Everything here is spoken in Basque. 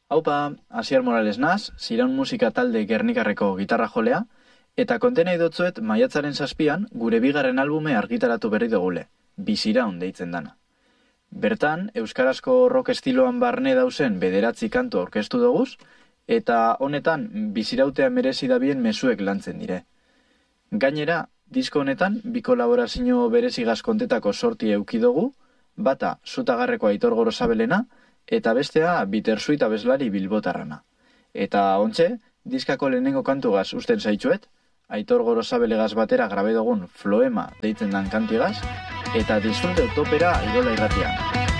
Haupa, Asier Morales naz, Ziraun musika talde Gernikarreko gitarra jolea, eta konten nahi dotzuet maiatzaren 7 gure bigarren albume argitaratu berri dugule, Biziraun deitzen dana. Bertan, euskarazko rock estiloan barne dauzen 9 kantu aurkeztu doguz, eta honetan bizirautea merezi dabien mezuek lantzen dire. Gainera, disko honetan bi kolaborazio berezigaz kontetako sorti euki dugu, bata Zutagarreko Aitor Gorosabelena, eta bestea Bittersuit abeslari bilbotarrana. Eta ontxe, diskako lehenengo kantugaz usten zaitxuet, Aitor Gorosabelegaz batera grabe dugun Floema deitzen dan kantigaz, eta disfrute topera Irola irratian.